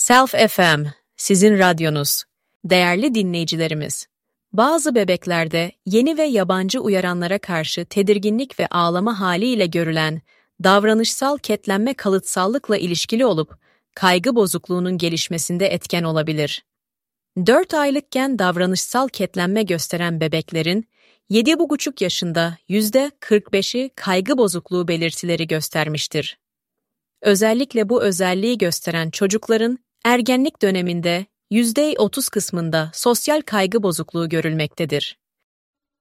Self FM, sizin radyonuz. Değerli dinleyicilerimiz, bazı bebeklerde yeni ve yabancı uyaranlara karşı tedirginlik ve ağlama haliyle görülen davranışsal ketlenme kalıtsallıkla ilişkili olup kaygı bozukluğunun gelişmesinde etken olabilir. 4 aylıkken davranışsal ketlenme gösteren bebeklerin 7,5 yaşında %45'i kaygı bozukluğu belirtileri göstermiştir. Özellikle bu özelliği gösteren çocukların ergenlik döneminde %30 kısmında sosyal kaygı bozukluğu görülmektedir.